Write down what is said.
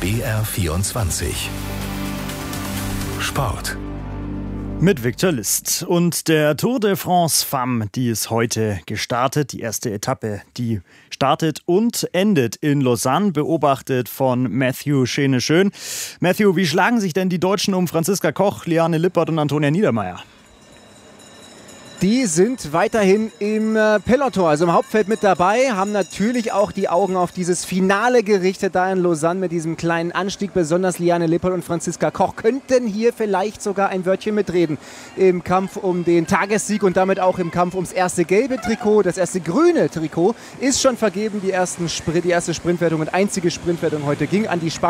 BR24 Sport. Mit Viktor List. Und der Tour de France Femmes, die ist heute gestartet. Die erste Etappe, die startet und endet in Lausanne, beobachtet von Matthew Schöne-Schön. Matthew, wie schlagen sich denn die Deutschen um Franziska Koch, Liane Lippert und Antonia Niedermaier? Die sind weiterhin im Peloton, also im Hauptfeld mit dabei, haben natürlich auch die Augen auf dieses Finale gerichtet, da in Lausanne mit diesem kleinen Anstieg. Besonders Liane Lippert und Franziska Koch könnten hier vielleicht sogar ein Wörtchen mitreden im Kampf um den Tagessieg und damit auch im Kampf ums erste gelbe Trikot. Das erste grüne Trikot ist schon vergeben. Die erste Sprintwertung und einzige Sprintwertung heute ging an die Spanier.